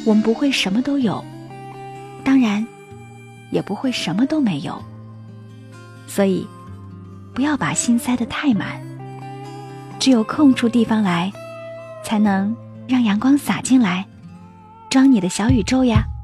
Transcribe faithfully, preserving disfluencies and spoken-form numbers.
我们不会什么都有，当然也不会什么都没有。所以不要把心塞得太满，只有空出地方来，才能让阳光洒进来，装你的小宇宙呀。